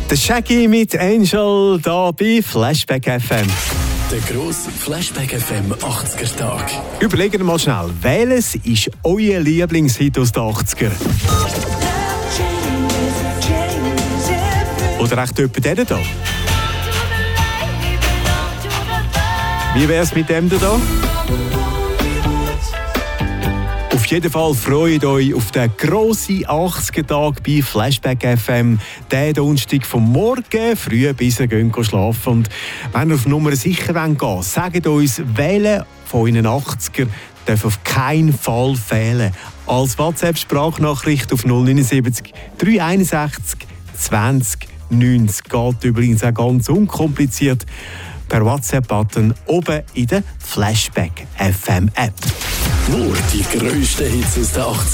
Der Shaggy mit Angel da bei Flashback FM. Der grosse Flashback FM 80er Tag. Überlegt mal schnell, welches ist euer Lieblingshit aus den 80er? Oder echt jemand der da? Wie wär's mit dem da? Auf jeden Fall freut euch auf den grossen 80er-Tag bei Flashback FM. Den Donnerstag vom Morgen früh bis ihr geht schlafen. Und wenn ihr auf Nummer sicher gehen wollt, sagt uns, welche von euren 80er darf auf keinen Fall fehlen. Als WhatsApp-Sprachnachricht auf 079 361 20 90. Geht übrigens auch ganz unkompliziert per WhatsApp-Button oben in der Flashback FM App. Nur die grössten Hits aus den 80er.